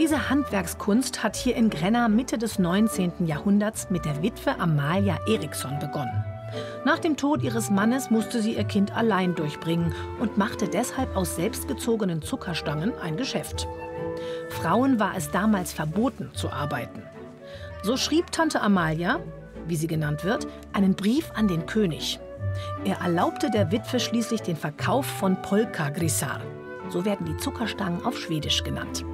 Diese Handwerkskunst hat hier in Gränna Mitte des 19. Jahrhunderts mit der Witwe Amalia Eriksson begonnen. Nach dem Tod ihres Mannes musste sie ihr Kind allein durchbringen und machte deshalb aus selbstgezogenen Zuckerstangen ein Geschäft. Frauen war es damals verboten zu arbeiten. So schrieb Tante Amalia, wie sie genannt wird, einen Brief an den König. Er erlaubte der Witwe schließlich den Verkauf von Polkagrisar. So werden die Zuckerstangen auf Schwedisch genannt.